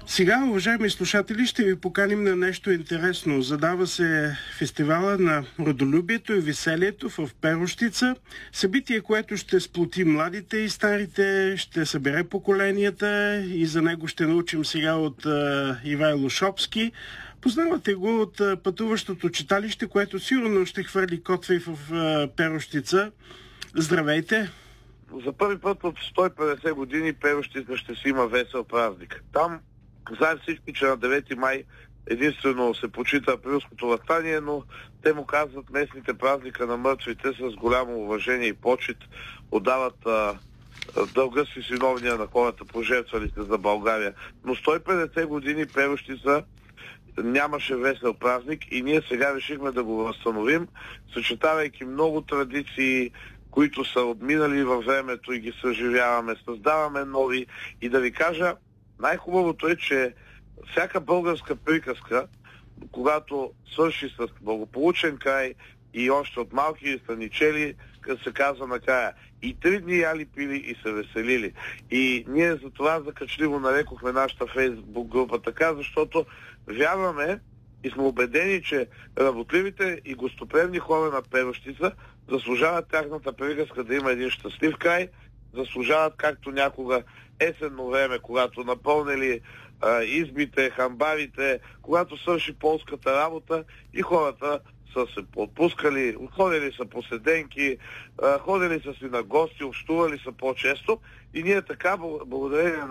Сега, уважаеми слушатели, ще ви поканим на нещо интересно. Задава се фестивала на родолюбието и веселието в Перущица. Събитие, което ще сплоти младите и старите, ще събере поколенията и за него ще научим сега от Ивайло Шопски. Познавате го от пътуващото читалище, което сигурно ще хвърли котва и в Перущица. Здравейте! За първи път от 150 години Перущица ще си има весел празник. Там знаем всички, че на 9 май единствено се почита априлското въстание, но те му казват местните празника на мъртвите с голямо уважение и почит, отдават дълга си синовния на хората, пожертвали се за България. Но 150 години Перущица нямаше весел празник и ние сега решихме да го възстановим, съчетавайки много традиции, които са отминали във времето и ги съживяваме, създаваме нови. И да ви кажа, най-хубавото е, че всяка българска приказка, когато свърши с благополучен край и още от малки станичели, като се казва накрая, и 3 дни яли, пили и се веселили. И ние за това закачливо нарекохме нашата фейсбук група така, защото вярваме и сме убедени, че работливите и гостоприемни хора на Перущица заслужават тяхната приказка да има един щастлив край, заслужават както някога есенно време, когато напълнили избите, хамбарите, когато свърши полската работа и хората са се отпускали, ходили са по седенки, ходили са си на гости, общували са по-често и ние така, благодарение на